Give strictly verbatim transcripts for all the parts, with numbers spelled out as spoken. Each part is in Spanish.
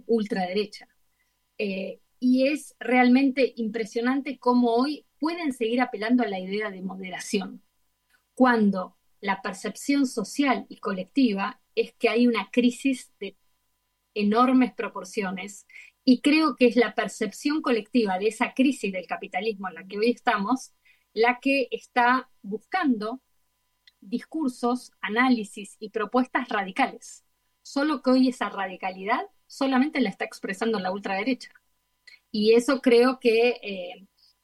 ultraderecha. Eh, y es realmente impresionante cómo hoy pueden seguir apelando a la idea de moderación, cuando la percepción social y colectiva es que hay una crisis de enormes proporciones, y creo que es la percepción colectiva de esa crisis del capitalismo en la que hoy estamos la que está buscando discursos, análisis y propuestas radicales. Solo que hoy esa radicalidad solamente la está expresando la ultraderecha. Y eso creo que eh,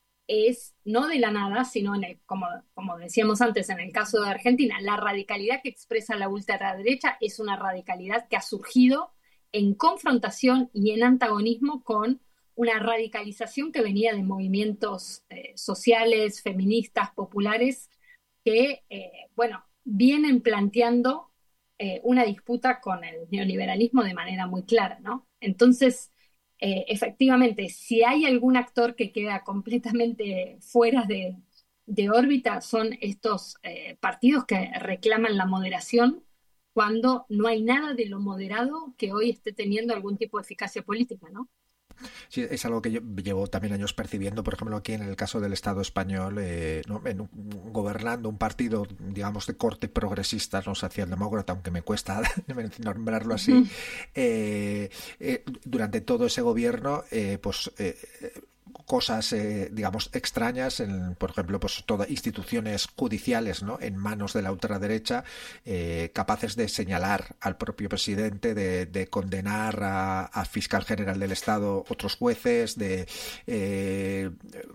es no de la nada, sino en el, como, como decíamos antes, en el caso de Argentina, la radicalidad que expresa la ultraderecha es una radicalidad que ha surgido en confrontación y en antagonismo con una radicalización que venía de movimientos eh, sociales, feministas, populares, que, eh, bueno, vienen planteando eh, una disputa con el neoliberalismo de manera muy clara, ¿no? Entonces, eh, efectivamente, si hay algún actor que queda completamente fuera de, de órbita, son estos eh, partidos que reclaman la moderación cuando no hay nada de lo moderado que hoy esté teniendo algún tipo de eficacia política, ¿no? Sí, es algo que yo llevo también años percibiendo, por ejemplo, aquí en el caso del Estado español, eh, ¿no? en un, gobernando un partido, digamos, de corte progresista, no socialdemócrata, aunque me cuesta nombrarlo así, Ujú. eh, eh, durante todo ese gobierno, eh, pues eh, cosas, eh, digamos, extrañas, en, por ejemplo, pues todas instituciones judiciales, ¿no? En manos de la ultraderecha, eh, capaces de señalar al propio presidente, de, de condenar a, a fiscal general del Estado, otros jueces, de eh,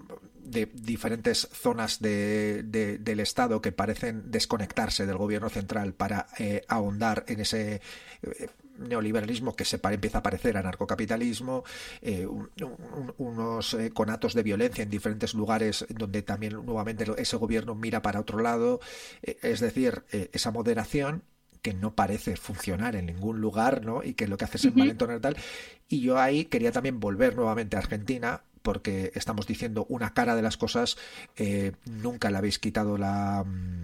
de diferentes zonas de, de, del Estado que parecen desconectarse del gobierno central para eh, ahondar en ese eh, neoliberalismo que se empieza a parecer anarcocapitalismo, eh, un, un, unos eh, conatos de violencia en diferentes lugares donde también nuevamente ese gobierno mira para otro lado, eh, es decir, eh, esa moderación que no parece funcionar en ningún lugar, ¿no? Y que lo que hace es Ujú. envalentonar tal. Y yo ahí quería también volver nuevamente a Argentina, porque estamos diciendo una cara de las cosas, eh, nunca le habéis quitado la...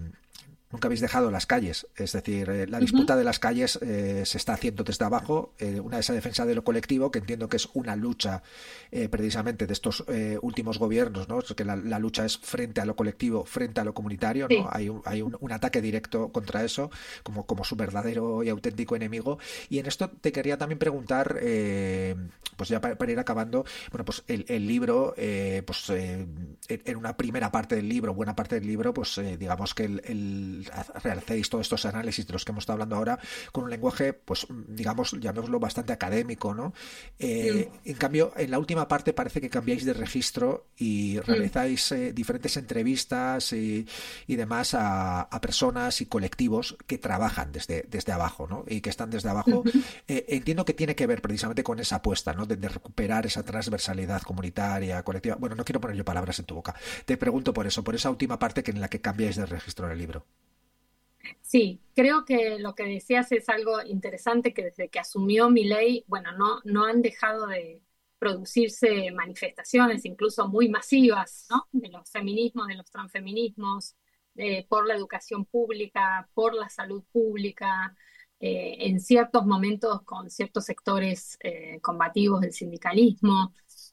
Nunca habéis dejado las calles, es decir, eh, la Ujú. disputa de las calles eh, se está haciendo desde abajo, eh, una esa defensa de lo colectivo, que entiendo que es una lucha eh, precisamente de estos eh, últimos gobiernos, ¿no? Que la, la lucha es frente a lo colectivo, frente a lo comunitario, ¿no? Sí. Hay un, hay un, un ataque directo contra eso, como, como su verdadero y auténtico enemigo. Y en esto te quería también preguntar, eh, pues ya para, para, ir acabando, bueno, pues el, el libro, eh, pues eh, en, en una primera parte del libro, buena parte del libro, pues eh, digamos que el, el realicéis todos estos análisis de los que hemos estado hablando ahora con un lenguaje, pues digamos, llamémoslo bastante académico, ¿no? Mm. Eh, en cambio, en la última parte parece que cambiáis de registro y Mm. realizáis eh, diferentes entrevistas y, y demás a, a personas y colectivos que trabajan desde, desde abajo, ¿no? Y que están desde abajo. Ujú. Eh, entiendo que tiene que ver precisamente con esa apuesta, ¿no? De, de recuperar esa transversalidad comunitaria, colectiva. Bueno, no quiero poner yo palabras en tu boca. Te pregunto por eso, por esa última parte que en la que cambiáis de registro en el libro. Sí, creo que lo que decías es algo interesante, que desde que asumió Milei, bueno, no, no han dejado de producirse manifestaciones, incluso muy masivas, ¿no? De los feminismos, de los transfeminismos, eh, por la educación pública, por la salud pública, eh, en ciertos momentos con ciertos sectores eh, combativos del sindicalismo.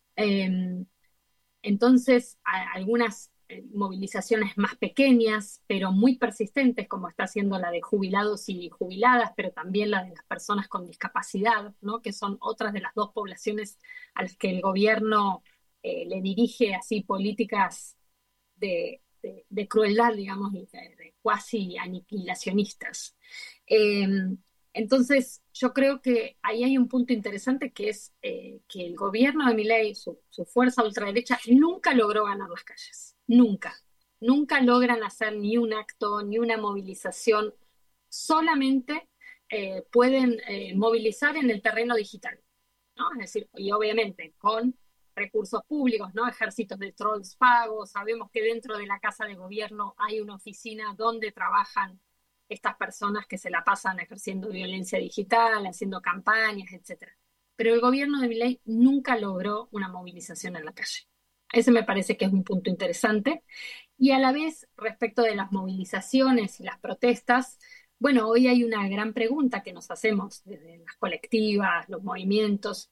Eh, entonces, a- algunas eh, movilizaciones más pequeñas, pero muy persistentes, como está haciendo la de jubilados y jubiladas, pero también la de las personas con discapacidad, ¿no? Que son otras de las dos poblaciones a las que el gobierno eh, le dirige así políticas de, de- de crueldad, digamos, y de, de cuasi aniquilacionistas. Eh, entonces, yo creo que ahí hay un punto interesante que es eh, que el gobierno de Milei, su, su fuerza ultraderecha, nunca logró ganar las calles. Nunca. Nunca logran hacer ni un acto, ni una movilización. Solamente eh, pueden eh, movilizar en el terreno digital, ¿no? Es decir, y obviamente con recursos públicos, ¿no? Ejércitos de trolls pagos. Sabemos que dentro de la Casa de Gobierno hay una oficina donde trabajan estas personas que se la pasan ejerciendo violencia digital, haciendo campañas, etcétera. Pero el gobierno de Milei nunca logró una movilización en la calle. Ese me parece que es un punto interesante. Y a la vez, respecto de las movilizaciones y las protestas, bueno, hoy hay una gran pregunta que nos hacemos desde las colectivas, los movimientos,